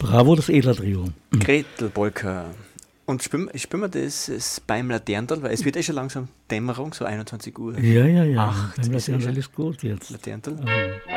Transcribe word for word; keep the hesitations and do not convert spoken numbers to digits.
Bravo, das Ela-Trio. Gretelpolka. Und spielen, spielen wir das, das beim Laterntal, weil es wird eh schon langsam Dämmerung, so einundzwanzig Uhr. Ja, ja, ja. Ach, beim das ist eh Laterntal schon ist gut jetzt. Laterntal. Ähm.